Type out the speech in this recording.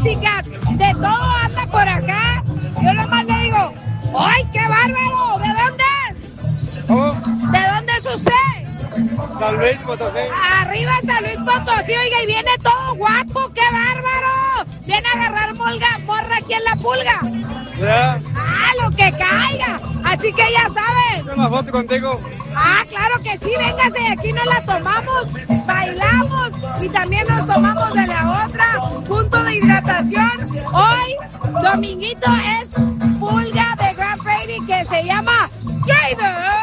música, de todo anda por acá. Yo nomás le digo, ¡ay, qué bárbaro! ¿De dónde es? ¿Cómo? ¿De dónde es usted? San Luis Potosí. Arriba San Luis Potosí, oiga, y viene todo guapo, ¡qué bárbaro! Viene a agarrar morra aquí en la pulga. ¿Ya? ¡Ah, lo que caiga! Así que ya saben. ¿Quiero una foto contigo? Ah, claro que sí, véngase, aquí nos la tomamos, bailamos y también nos tomamos de la otra, punto de hidratación. Hoy, dominguito, es pulga de Grand Prairie que se llama Driver.